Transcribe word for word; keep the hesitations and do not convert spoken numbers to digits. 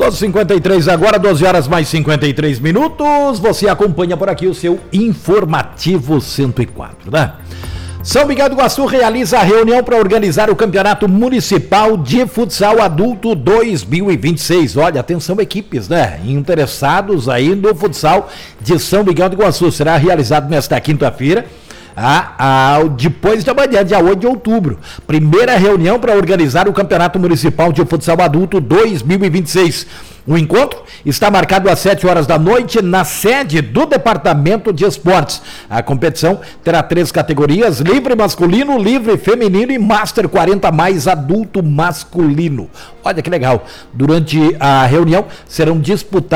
doze e cinquenta e três agora, doze horas mais cinquenta e três minutos. Você acompanha por aqui o seu Informativo cento e quatro, né? São Miguel do Iguaçu realiza a reunião para organizar o Campeonato Municipal de Futsal Adulto dois mil e vinte e seis. Olha, atenção equipes, né? Interessados aí no futsal de São Miguel do Iguaçu. Será realizado nesta quinta-feira, a, a, depois de amanhã, dia oito de outubro. Primeira reunião para organizar o Campeonato Municipal de Futsal Adulto dois mil e vinte e seis. O encontro está marcado às sete horas da noite na sede do Departamento de Esportes. A competição terá três categorias: livre masculino, livre feminino e Master quarenta mais adulto masculino. Olha que legal. Durante a reunião serão disputados